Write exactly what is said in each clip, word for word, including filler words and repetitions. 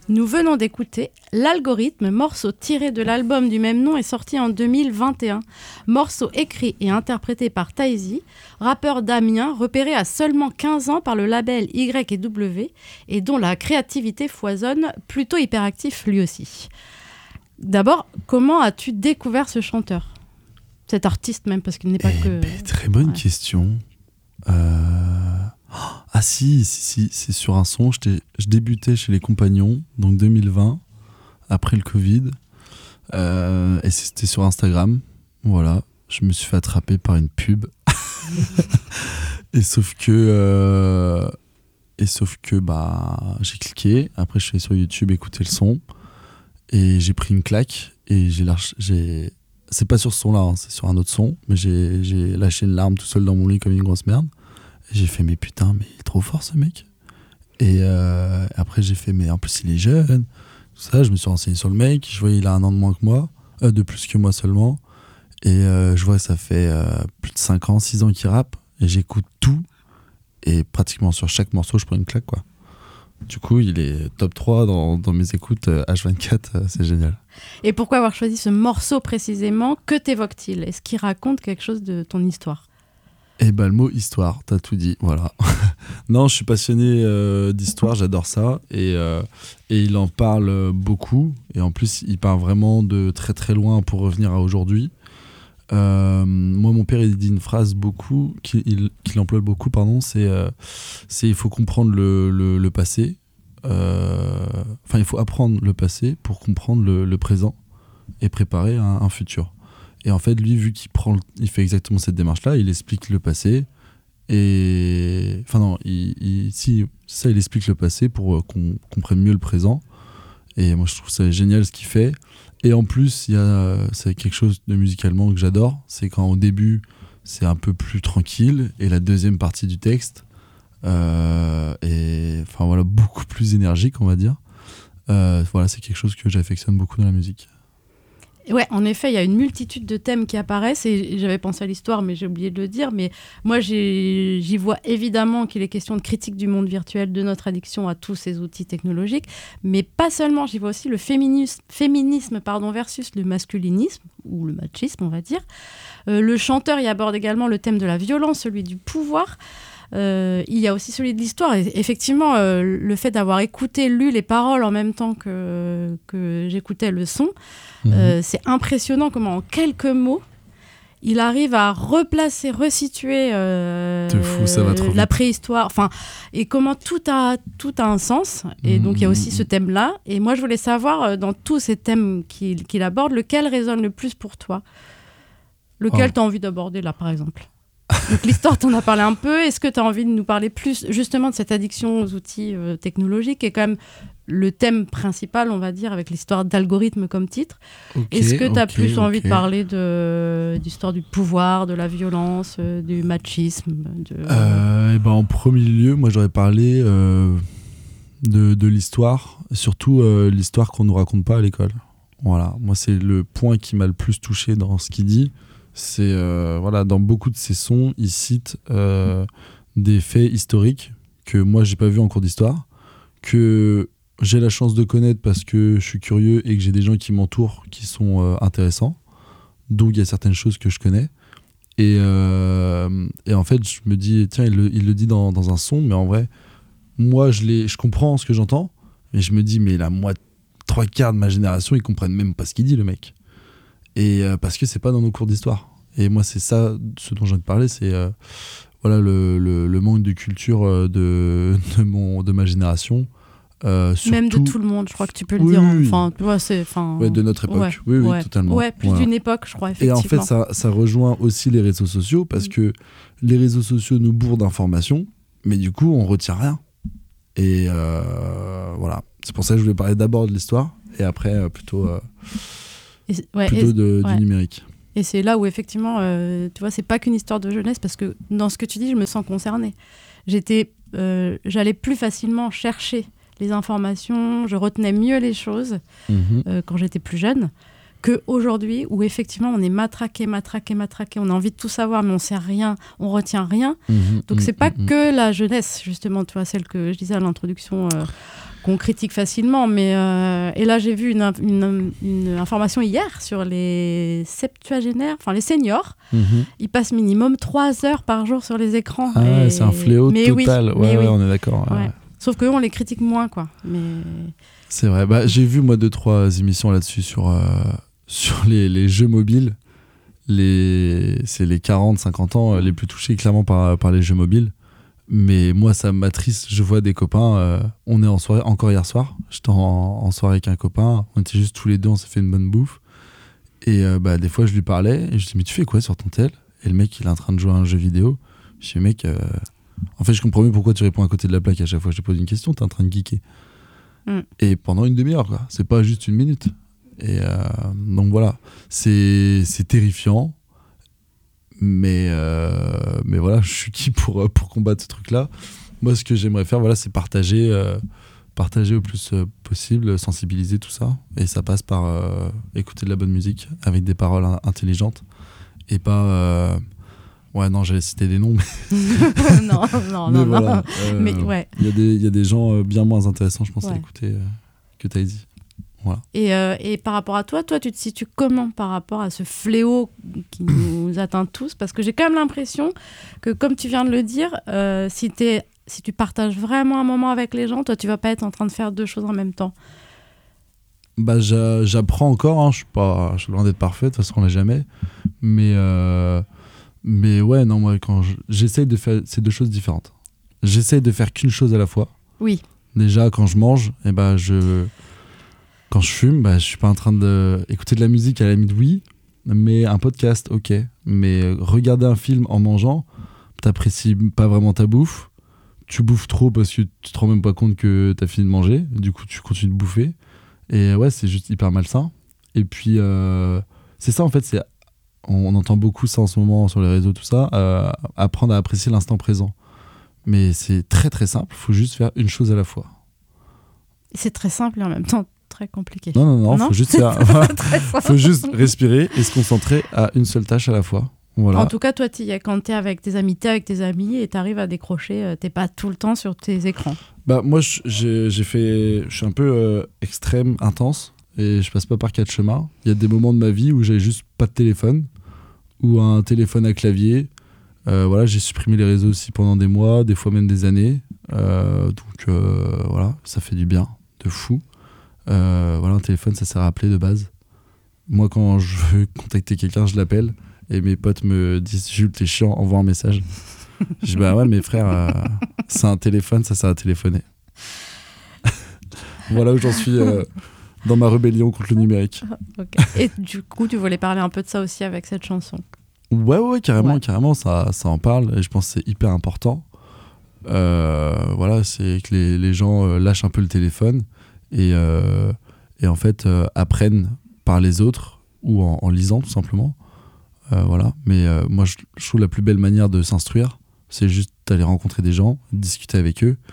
Nous venons d'écouter L'Algorithme, morceau tiré de l'album du même nom et sorti en deux mille vingt et un. Morceau écrit et interprété par Taizi, rappeur d'Amiens repéré à seulement quinze ans par le label Y et W et dont la créativité foisonne, plutôt hyperactif lui aussi. D'abord, comment as-tu découvert ce chanteur ? Cet artiste même, parce qu'il n'est pas eh que... Ben, très bonne ouais. question. Euh... Ah si, si, si, c'est sur un son. Je débutais chez Les Compagnons, donc deux mille vingt, après le Covid. Euh, et c'était sur Instagram. Voilà, je me suis fait attraper par une pub. et sauf que... Euh, et sauf que bah, j'ai cliqué. Après, je suis allé sur YouTube écouter le son. Et j'ai pris une claque. Et j'ai... j'ai... C'est pas sur ce son-là, hein, c'est sur un autre son. Mais j'ai, j'ai lâché une larme tout seul dans mon lit comme une grosse merde. J'ai fait, mais putain, mais il est trop fort ce mec. Et euh, après, j'ai fait, mais en plus, il est jeune. Tout ça, je me suis renseigné sur le mec. Je vois, il a un an de moins que moi, euh, de plus que moi seulement. Et euh, je vois, ça fait euh, plus de cinq ans, six ans qu'il rappe. Et j'écoute tout. Et pratiquement sur chaque morceau, je prends une claque, quoi. Du coup, il est top trois dans, dans mes écoutes euh, H vingt-quatre. Euh, c'est génial. Et pourquoi avoir choisi ce morceau précisément ? Que t'évoque-t-il ? Est-ce qu'il raconte quelque chose de ton histoire ? Eh ben, le mot histoire, t'as tout dit, voilà. Non, je suis passionné euh, d'histoire, j'adore ça. Et, euh, et il en parle beaucoup. Et en plus, il part vraiment de très très loin pour revenir à aujourd'hui. Euh, moi, mon père, il dit une phrase beaucoup, qu'il, qu'il emploie beaucoup, pardon, c'est, euh, c'est il faut comprendre le, le, le passé. Euh, enfin, il faut apprendre le passé pour comprendre le, le présent et préparer un, un futur. Et en fait, lui, vu qu'il prend, il fait exactement cette démarche-là, il explique le passé. Et enfin non, il, il, si ça, il explique le passé pour qu'on comprenne mieux le présent. Et moi, je trouve ça génial ce qu'il fait. Et en plus, il y a, c'est quelque chose de musicalement que j'adore. C'est quand au début, c'est un peu plus tranquille, et la deuxième partie du texte, euh, est, enfin voilà, beaucoup plus énergique, on va dire. Euh, voilà, c'est quelque chose que j'affectionne beaucoup dans la musique. Ouais, en effet, il y a une multitude de thèmes qui apparaissent et j'avais pensé à l'histoire, mais j'ai oublié de le dire. Mais moi, j'ai, j'y vois évidemment qu'il est question de critique du monde virtuel, de notre addiction à tous ces outils technologiques, mais pas seulement. J'y vois aussi le féminisme, féminisme pardon, versus le masculinisme, ou le machisme, on va dire. Euh, le chanteur y aborde également le thème de la violence, celui du pouvoir. Euh, il y a aussi celui de l'histoire. Et effectivement, euh, le fait d'avoir écouté, lu les paroles en même temps que, que j'écoutais le son, mmh. euh, c'est impressionnant comment en quelques mots, il arrive à replacer, resituer euh, fou, ça va trop la vite. préhistoire. Enfin, et comment tout a, tout a un sens. Et mmh. donc, il y a aussi ce thème-là. Et moi, je voulais savoir, dans tous ces thèmes qu'il, qu'il aborde, lequel résonne le plus pour toi ? Lequel oh. tu as envie d'aborder là, par exemple ? Donc l'histoire, t'en as parlé un peu. Est-ce que tu as envie de nous parler plus justement de cette addiction aux outils euh, technologiques, qui est quand même le thème principal, on va dire, avec l'histoire d'Algorithme comme titre. Okay, Est-ce que tu as okay, plus envie okay. de parler de d'histoire du pouvoir, de la violence, euh, du machisme de... euh, et ben, en premier lieu, moi j'aurais parlé euh, de, de l'histoire, surtout euh, l'histoire qu'on ne nous raconte pas à l'école. Voilà, moi c'est le point qui m'a le plus touché dans ce qu'il dit. C'est euh, voilà, dans beaucoup de ses sons, il cite euh, des faits historiques que moi j'ai pas vu en cours d'histoire, que j'ai la chance de connaître parce que je suis curieux et que j'ai des gens qui m'entourent qui sont euh, intéressants, d'où il y a certaines choses que je connais. Et, euh, et en fait, je me dis, tiens, il le, il le dit dans, dans un son, mais en vrai, moi je, l'ai, je comprends ce que j'entends, mais je me dis, mais la moitié, trois quarts de ma génération, ils comprennent même pas ce qu'il dit, le mec. Et euh, parce que c'est pas dans nos cours d'histoire. Et moi, c'est ça, ce dont j'ai envie de parler, c'est euh, voilà, le, le, le manque de culture euh, de, de, mon, de ma génération. Euh, surtout... Même de tout le monde, je crois que tu peux le oui, dire. Oui, enfin, ouais, c'est, enfin... ouais, de notre époque. Ouais, oui, oui, ouais, totalement. Ouais, plus voilà. d'une époque, je crois, effectivement. Et en fait, ça, ça rejoint aussi les réseaux sociaux, parce mmh. que les réseaux sociaux nous bourrent d'informations, mais du coup, on retient rien. Et euh, voilà. C'est pour ça que je voulais parler d'abord de l'histoire, et après, euh, plutôt, euh, et, ouais, plutôt et, de, ouais. du numérique. Et c'est là où, effectivement, euh, tu vois, c'est pas qu'une histoire de jeunesse, parce que dans ce que tu dis, je me sens concernée. J'étais, euh, j'allais plus facilement chercher les informations, je retenais mieux les choses mmh. euh, quand j'étais plus jeune, qu'aujourd'hui, où effectivement, on est matraqué, matraqué, matraqué, on a envie de tout savoir, mais on sait rien, on retient rien. Mmh. Donc, c'est mmh. pas mmh. que la jeunesse, justement, tu vois, celle que je disais à l'introduction, euh, qu'on critique facilement. Mais, euh, et là, j'ai vu une, une, une information hier sur les septuagénaires, enfin les seniors. Mm-hmm. Ils passent minimum trois heures par jour sur les écrans. Ah et... ouais, c'est un fléau mais total. Oui, ouais, ouais oui. on est d'accord. Ouais. Ouais. Sauf qu'eux, on les critique moins, quoi. Mais... C'est vrai. Bah, j'ai vu, moi, deux, trois émissions là-dessus sur, euh, sur les, les jeux mobiles. Les... C'est les quarante cinquante ans les plus touchés, clairement, par, par les jeux mobiles. Mais moi, ça m'attriste. Je vois des copains. Euh, on est en soirée, encore hier soir. J'étais en, en soirée avec un copain. On était juste tous les deux, on s'est fait une bonne bouffe. Et euh, bah, des fois, je lui parlais. Et je lui dis, mais tu fais quoi sur ton tel ? Et le mec, il est en train de jouer à un jeu vidéo. Je dis, mec, euh... en fait, je comprends mieux pourquoi tu réponds à côté de la plaque à chaque fois que je te pose une question. T'es en train de geeker. Mm. Et pendant une demi-heure, quoi. C'est pas juste une minute. Et euh, donc voilà. C'est, c'est terrifiant. Mais, euh, mais voilà, je suis qui pour, pour combattre ce truc-là. Moi, ce que j'aimerais faire, voilà, c'est partager, euh, partager au plus euh, possible, sensibiliser tout ça. Et ça passe par euh, écouter de la bonne musique avec des paroles in- intelligentes. Et pas... Euh, ouais, non, j'allais citer des noms. Mais... non, non, mais non, voilà, non. Euh, mais ouais. Il y a des, il y a des gens euh, bien moins intéressants, je pense, ouais. à écouter euh, que t'as dit. Voilà. Et, euh, et par rapport à toi, toi, tu te situes comment par rapport à ce fléau qui nous atteint tous ? Parce que j'ai quand même l'impression que, comme tu viens de le dire, euh, si, t'es, si tu partages vraiment un moment avec les gens, toi, tu vas pas être en train de faire deux choses en même temps. Bah, j'a, j'apprends encore, hein. Je suis pas, je suis loin d'être parfait, de toute façon, on l'a jamais. Mais, euh, mais ouais, non, moi, quand je, j'essaye de faire ces deux choses différentes. J'essaye de faire qu'une chose à la fois. Oui. Déjà, quand je mange, eh ben, je... Quand je fume, bah, je suis pas en train d'écouter de la musique, à la limite, oui, mais un podcast, ok. Mais regarder un film en mangeant, t'apprécies pas vraiment ta bouffe, tu bouffes trop parce que tu te rends même pas compte que t'as fini de manger, du coup tu continues de bouffer. Et ouais, c'est juste hyper malsain. Et puis, euh, c'est ça en fait, c'est, on, on entend beaucoup ça en ce moment sur les réseaux, tout ça, euh, apprendre à apprécier l'instant présent. Mais c'est très très simple, faut juste faire une chose à la fois. C'est très simple et en même temps très compliqué. Non, non, non, non faut juste faire... faut juste respirer et se concentrer à une seule tâche à la fois. Voilà. En tout cas, toi, t'y, quand t'es avec tes amis, t'es avec tes amis et t'arrives à décrocher, t'es pas tout le temps sur tes écrans. Bah, moi, j'ai, j'ai fait... Je suis un peu euh, extrême, intense, et je passe pas par quatre chemins. Il y a des moments de ma vie où j'avais juste pas de téléphone, ou un téléphone à clavier. Euh, voilà, j'ai supprimé les réseaux aussi pendant des mois, des fois même des années. Euh, donc, euh, voilà, ça fait du bien, de fou. Euh, voilà, un téléphone, ça sert à appeler de base. Moi, quand je veux contacter quelqu'un, je l'appelle et mes potes me disent Jules, t'es chiant, envoie un message. Je dis bah ouais, mes frères, euh, c'est un téléphone, ça sert à téléphoner. Voilà où j'en suis euh, dans ma rébellion contre le numérique. Okay. Et du coup, tu voulais parler un peu de ça aussi avec cette chanson. Ouais, ouais, carrément, ouais. carrément, ça, ça en parle et je pense que c'est hyper important. Euh, voilà, c'est que les, les gens euh, lâchent un peu le téléphone. Et, euh, et en fait euh, apprennent par les autres ou en, en lisant tout simplement euh, voilà. Mais euh, moi je, je trouve la plus belle manière de s'instruire c'est juste d'aller rencontrer des gens, discuter avec eux.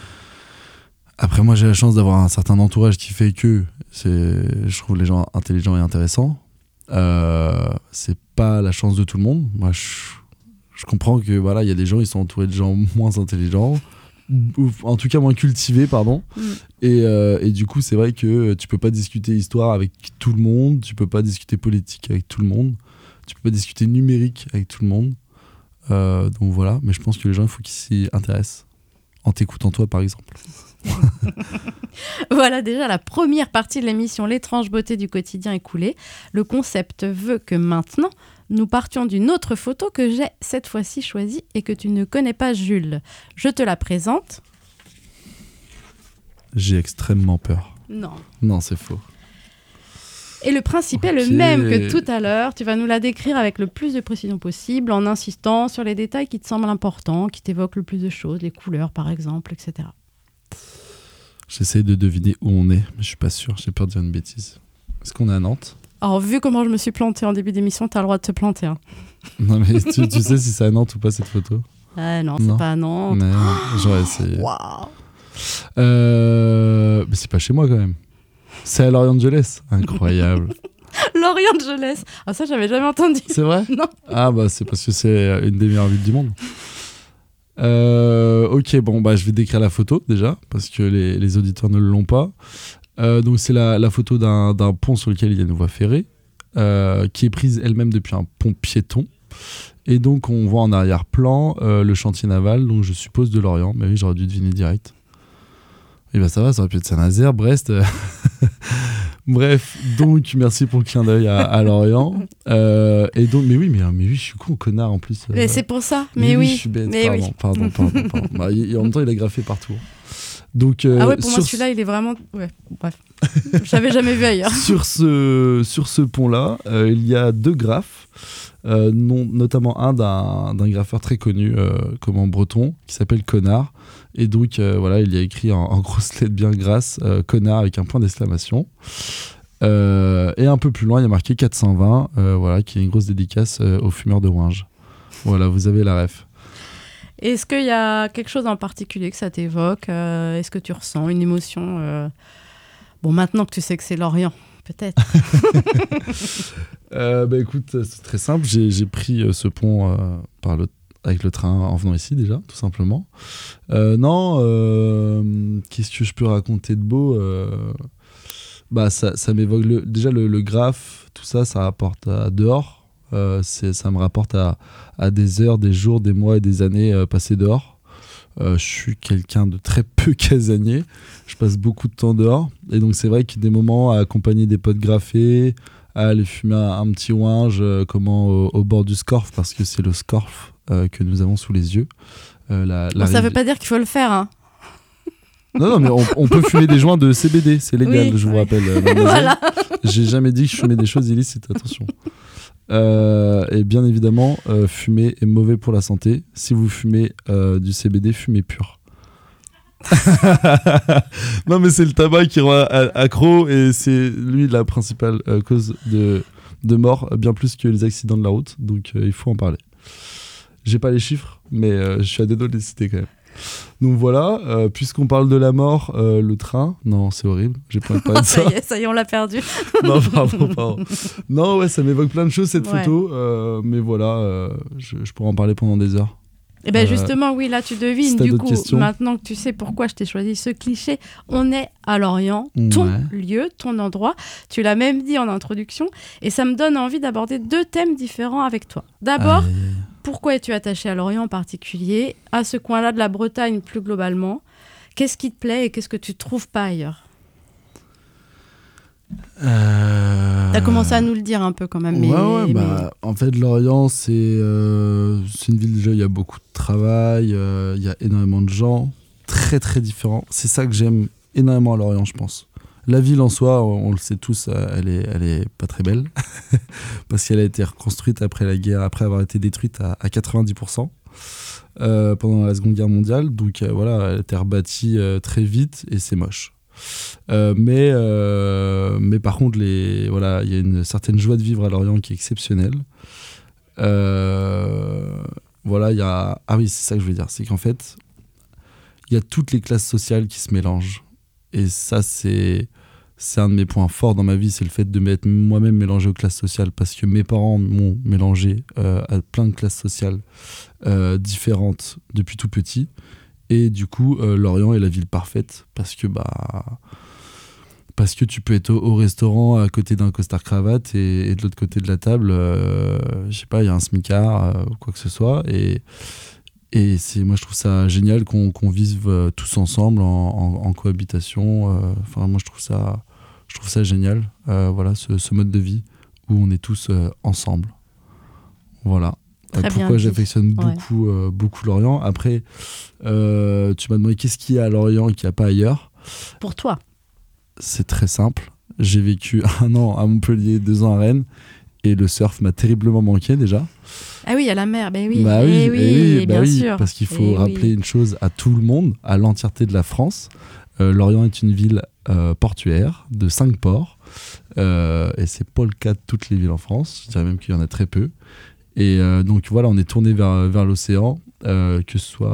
Après moi j'ai la chance d'avoir un certain entourage qui fait que c'est, je trouve les gens intelligents et intéressants. Euh, c'est pas la chance de tout le monde. Moi je, je comprends que voilà, il y a des gens, ils sont entourés de gens moins intelligents, ou en tout cas moins cultivés, pardon. Mm. Et, euh, et du coup, c'est vrai que tu peux pas discuter histoire avec tout le monde, tu peux pas discuter politique avec tout le monde, tu peux pas discuter numérique avec tout le monde. Euh, donc voilà, mais je pense que les gens, il faut qu'ils s'y intéressent, en t'écoutant toi, par exemple. Voilà déjà la première partie de l'émission L'étrange beauté du quotidien écoulé. Le concept veut que maintenant, nous partions d'une autre photo que j'ai cette fois-ci choisie et que tu ne connais pas, Jules. Je te la présente. J'ai extrêmement peur. Non. Non, c'est faux. Et le principe okay. est le même que tout à l'heure. Tu vas nous la décrire avec le plus de précision possible, en insistant sur les détails qui te semblent importants, qui t'évoquent le plus de choses, les couleurs par exemple, et cetera. J'essaie de deviner où on est, mais je suis pas sûr. J'ai peur de dire une bêtise. Est-ce qu'on est à Nantes ? Alors, vu comment je me suis plantée en début d'émission, t'as le droit de te planter. Hein. Non, mais tu, tu sais si c'est à Nantes ou pas, cette photo ? euh, Non, c'est non. pas à Nantes. Mais, j'aurais essayé. Waouh. Euh, mais c'est pas chez moi, quand même. C'est à Los Angeles. Incroyable. Los Angeles. Ah, ça, j'avais jamais entendu. C'est vrai ? Non. Ah, bah, c'est parce que c'est une des meilleures villes du monde. Euh, ok, bon, bah, je vais décrire la photo déjà, parce que les, les auditeurs ne l'ont pas. Euh, donc, c'est la, la photo d'un, d'un pont sur lequel il y a une voie ferrée, euh, qui est prise elle-même depuis un pont piéton. Et donc, on voit en arrière-plan euh, le chantier naval, donc je suppose de Lorient. Mais oui, j'aurais dû deviner direct. Et bah, ça va, ça aurait pu être Saint-Nazaire, Brest. Bref, donc, merci pour le clin d'œil à, à Lorient. Euh, et donc, mais oui, mais, mais oui, je suis con, connard en plus. Euh, Mais c'est pour ça, mais, mais oui. Je suis bête, mais pardon, oui. pardon, pardon, pardon. Bah, y, en même temps, il a graffé partout. Donc, euh, ah ouais, pour sur moi, celui-là, il est vraiment. Ouais, bref. Je l'avais jamais vu ailleurs. sur, ce, sur ce pont-là, euh, il y a deux graphes, euh, non, notamment un d'un, d'un graffeur très connu, euh, comme en breton, qui s'appelle Connard. Et donc, euh, voilà, il y a écrit en, en grosses lettres bien grasses, euh, Connard avec un point d'exclamation. Euh, et un peu plus loin, il y a marqué quatre cent vingt, euh, voilà, qui est une grosse dédicace euh, aux fumeurs de Winge. Voilà, vous avez la ref. Est-ce qu'il y a quelque chose en particulier que ça t'évoque euh, Est-ce que tu ressens une émotion euh... Bon, maintenant que tu sais que c'est Lorient, peut-être. euh, bah écoute, c'est très simple. J'ai, j'ai pris euh, ce pont euh, par le, avec le train en venant ici déjà, tout simplement. Euh, non, euh, qu'est-ce que je peux raconter de beau euh, bah ça, ça m'évoque le, déjà le, le graphe, tout ça, ça rapporte à dehors. Euh, c'est, ça me rapporte à, à des heures, des jours, des mois et des années euh, passées dehors. Euh, je suis quelqu'un de très peu casanier. Je passe beaucoup de temps dehors. Et donc, c'est vrai qu'il y a des moments à accompagner des potes graffés, à aller fumer un, un petit ouinge euh, comment, au, au bord du Scorff, parce que c'est le Scorff euh, que nous avons sous les yeux. Euh, la, la bon, ça rivi- veut pas dire qu'il faut le faire, hein. Non, non, mais on, on peut fumer des joints de C B D, c'est légal, Oui, je vous oui. rappelle. Euh, mademoiselle. Voilà. J'ai jamais dit que je fumais des choses illicites, attention. Euh, et bien évidemment, euh, fumer est mauvais pour la santé. Si vous fumez euh, du C B D, fumez pur. Non, mais c'est le tabac qui rend a- accro et c'est lui la principale euh, cause de, de mort, bien plus que les accidents de la route. Donc euh, il faut en parler. J'ai pas les chiffres, mais euh, je suis à deux doigts de les citer quand même. Donc voilà, euh, puisqu'on parle de la mort, euh, le train, non, c'est horrible, j'ai pas envie de parler de ça. ça y est, ça y est, on l'a perdu. Non, pardon, pardon. Non, ouais, ça m'évoque plein de choses cette Ouais. photo, euh, mais voilà, euh, je, je pourrais en parler pendant des heures. Et ben Euh, justement, oui, là tu devines. si t'as Du d'autres coup, questions. maintenant que tu sais pourquoi je t'ai choisi ce cliché, on est à Lorient, ton Ouais. lieu, ton endroit. Tu l'as même dit en introduction, et ça me donne envie d'aborder deux thèmes différents avec toi. D'abord, Aïe, aïe, aïe. pourquoi es-tu attaché à Lorient en particulier, à ce coin-là de la Bretagne plus globalement? Qu'est-ce qui te plaît et qu'est-ce que tu trouves pas ailleurs? Euh... T'as commencé à nous le dire un peu quand même. Mais, Ouais, ouais, mais- bah, en fait, Lorient, c'est, euh, c'est une ville déjà, il y a beaucoup de travail, euh, il y a énormément de gens, très très différents. C'est ça que j'aime énormément à Lorient, je pense. La ville en soi, on, on le sait tous, euh, elle est, elle est pas très belle, parce qu'elle a été reconstruite après la guerre, après avoir été détruite à, à quatre-vingt-dix pour cent euh, pendant la Seconde Guerre mondiale. Donc euh, voilà, elle a été rebâtie euh, très vite et c'est moche. Euh, mais, euh, mais par contre, les, voilà, il y a une certaine joie de vivre à Lorient qui est exceptionnelle. Euh, voilà, il y a... Ah oui, c'est ça que je veux dire. C'est qu'en fait, il y a toutes les classes sociales qui se mélangent. Et ça, c'est, c'est un de mes points forts dans ma vie, c'est le fait de m'être moi-même mélangé aux classes sociales. Parce que mes parents m'ont mélangé euh, à plein de classes sociales euh, différentes depuis tout petit. Et du coup, euh, Lorient est la ville parfaite parce que, bah, parce que tu peux être au, au restaurant à côté d'un costard-cravate et, et de l'autre côté de la table, euh, je sais pas, il y a un smicard euh, ou quoi que ce soit. Et, et c'est, moi, je trouve ça génial qu'on, qu'on vive euh, tous ensemble en, en, en cohabitation. Euh, enfin, moi, je trouve ça, je trouve ça génial, euh, voilà, ce, ce mode de vie où on est tous euh, ensemble. Voilà. Très bien Pourquoi dit. j'affectionne Ouais. beaucoup, euh, beaucoup Lorient. Après, euh, tu m'as demandé qu'est-ce qu'il y a à Lorient et qu'il n'y a pas ailleurs. Pour toi. C'est très simple. J'ai vécu un an à Montpellier, deux ans à Rennes, et le surf m'a terriblement manqué déjà. Ah oui, il y a la mer, ben oui. Bah oui, Eh oui, eh oui, bah bien oui, sûr. parce qu'il faut Eh rappeler oui. une chose à tout le monde, à l'entièreté de la France. Euh, Lorient est une ville euh, portuaire de cinq ports, euh, et c'est pas le cas de toutes les villes en France. Je dirais même qu'il y en a très peu. Et euh, donc voilà, on est tourné vers, vers l'océan, euh, que ce soit